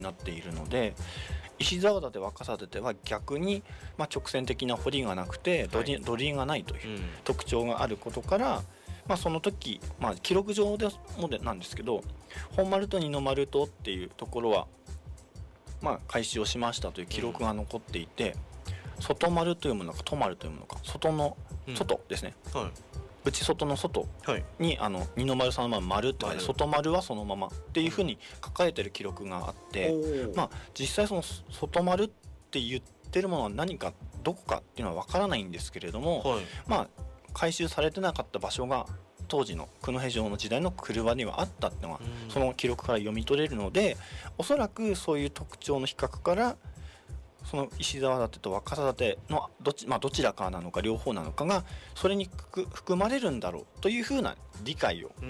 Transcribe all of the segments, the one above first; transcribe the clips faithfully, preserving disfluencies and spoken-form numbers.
なっているので、石沢館若狭館は逆に、まあ、直線的な堀がなくて土り、はい、土りがないという特徴があることから、うん、まあ、その時、まあ、記録上でもでなんですけど、本丸と二の丸とっていうところは、まあ、開始をしましたという記録が残っていて、うん、外丸というものか戸丸というものか、外の外ですね、うん、はい、内外の外に、はい、あの二の丸さんのまま丸って書いて、外丸はそのままっていうふうに書かれてる記録があって、うん、まあ、実際その外丸って言ってるものは何かどこかっていうのは分からないんですけれども、はい、まあ、回収されてなかった場所が当時の九戸城の時代の曲輪にはあったっていうのが、うん、その記録から読み取れるので、おそらくそういう特徴の比較からその石沢館と若狭館のどち、まあ、どちらかなのか両方なのかがそれに含まれるんだろうというふうな理解を、うん、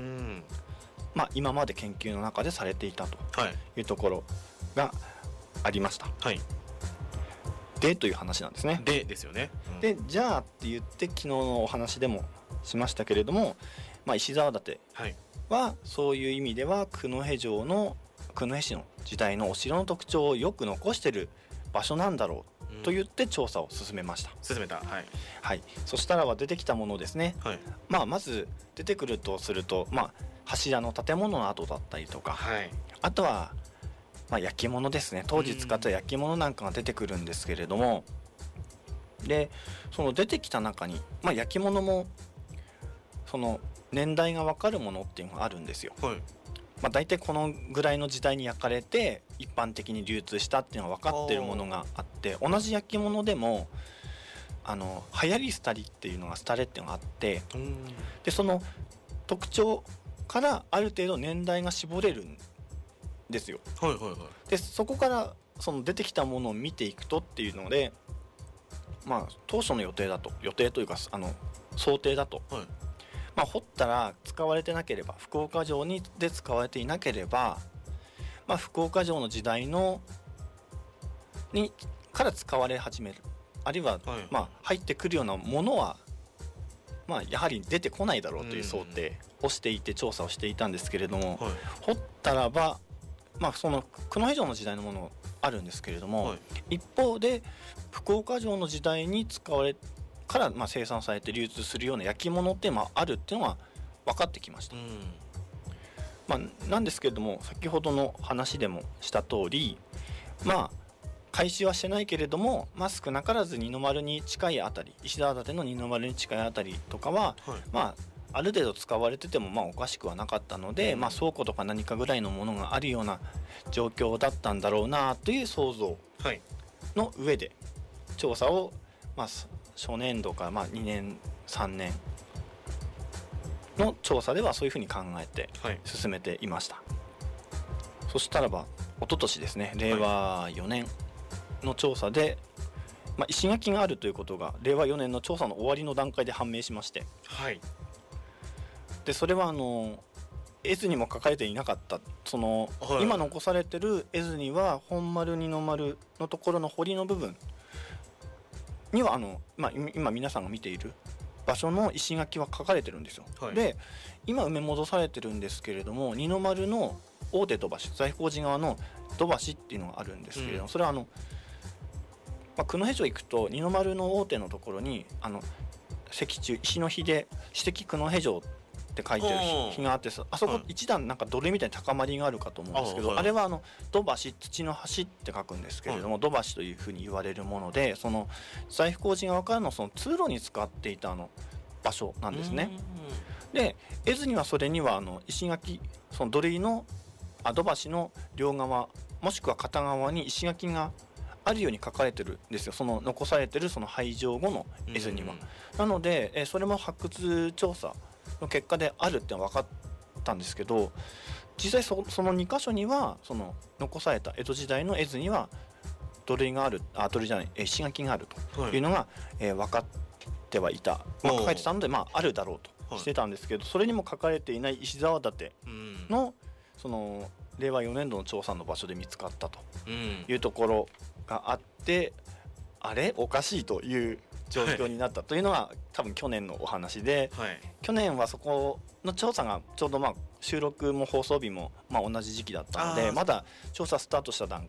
まあ、今まで研究の中でされていたというところがありました、はい、でという話なんですね。 でですよね、 うん、でじゃあって言って昨日のお話でもしましたけれども、まあ、石沢館はそういう意味では九戸城の九戸市の時代のお城の特徴をよく残している場所なんだろうと言って調査を進めました。 進めた、はい、 はい、そしたらは出てきたものですね、はい、まあ、まず出てくるとすると、まあ、柱の建物の跡だったりとか、はい、あとは、まあ、焼き物ですね。当時使った焼き物なんかが出てくるんですけれども、でその出てきた中に、まあ、焼き物もその年代が分かるものっていうのがあるんですよ、はい、まあ、大体このぐらいの時代に焼かれて一般的に流通したっていうのが分かってるものがあって、同じ焼き物でもあの流行り廃りっていうのが廃れっていうのがあって、でその特徴からある程度年代が絞れるんですよ、はいはいはい、でそこからその出てきたものを見ていくとっていうので、まあ、当初の予定だと予定というかあの想定だと、はい、まあ、掘ったら使われてなければ福岡城にで使われていなければ、まあ、福岡城の時代のにから使われ始める、あるいは、はい、まあ、入ってくるようなものは、まあ、やはり出てこないだろうという想定をしていて調査をしていたんですけれども、はい、掘ったらば、まあ、その九戸城の時代のものあるんですけれども、はい、一方で福岡城の時代に使われからまあ生産されて流通するような焼き物ってまああるっていうのが分かってきました、うん、まあ、なんですけれども先ほどの話でもした通り、まあ開始はしてないけれども、まあ、少なからず二の丸に近いあたり、石沢館の二の丸に近いあたりとかは、はい、まあある程度使われててもまあおかしくはなかったので、うん、まあ、倉庫とか何かぐらいのものがあるような状況だったんだろうなという想像の上で調査を、まあ、初年度からまあにねんさんねんの調査ではそういうふうに考えて進めていました、はい、そしたらば一昨年ですね、れいわよねんの調査で、まあ、石垣があるということがれいわよねんの調査の終わりの段階で判明しまして、はい、でそれはあの絵図にも書かれていなかったその、はい、今残されてる絵図には本丸二の丸のところの堀の部分にはあの、まあ、今皆さんが見ている場所の石垣は書かれてるんですよ、はい、で今埋め戻されてるんですけれども、二の丸の大手土橋、財宝寺側の土橋っていうのがあるんですけれども、うん、それはあの、まあ、九戸城行くと二の丸の大手のところにあの石柱石の碑で史跡九戸城って書いてる碑があって、あそこ一段なんか土塁みたいに高まりがあるかと思うんですけど、あ, あれはあの土橋、土の橋って書くんですけれども、土橋というふうに言われるもので、その財宝寺側からのその通路に使っていたあの場所なんですね。で絵図にはそれにはあの石垣、その土塁のあ土橋の両側もしくは片側に石垣があるように書かれてるんですよ、その残されてるその廃城後の絵図には。なのでえそれも発掘調査の結果であるってのは分かったんですけど、実際 そ, そのにか所にはその残された江戸時代の絵図には土塁がある、あ土塁じゃない石垣があるというのが、はい、えー、分かってはいた、まあ、書かれてたので、まあ、あるだろうとしてたんですけど、それにも書かれていない石沢館のそのれいわよねん度の調査の場所で見つかったというところがあって、あれおかしいという状況になったというのは、はい、多分去年のお話で、はい、去年はそこの調査がちょうどまあ収録も放送日もまあ同じ時期だったのでまだ調査スタートした段